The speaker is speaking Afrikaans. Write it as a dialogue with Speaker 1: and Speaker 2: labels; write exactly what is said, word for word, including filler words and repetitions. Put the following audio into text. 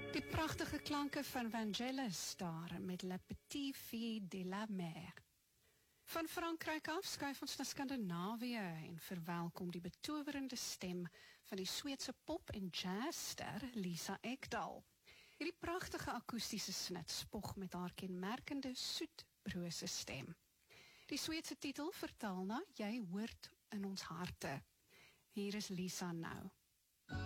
Speaker 1: Die prachtige klanke van Vangelis daar met La Petite Fille de la Mer. Van Frankryk af skuif ons na Skandinavië en verwelkom die betowerende stem van die Sweedse pop- en jazzster Lisa Ekdahl. Hierdie prachtige akoestiese snit spog met haar kenmerkende soetbrose stem. Die Sweedse titel vertaal na Jy hoort in ons harte. Hier is Lisa nou.